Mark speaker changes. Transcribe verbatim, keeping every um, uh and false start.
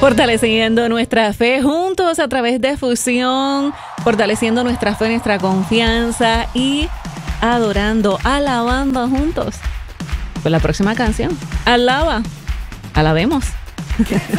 Speaker 1: Fortaleciendo nuestra fe juntos a través de Fusión, fortaleciendo nuestra fe, nuestra confianza y adorando, alabando juntos. Pues la próxima canción, alaba, alabemos.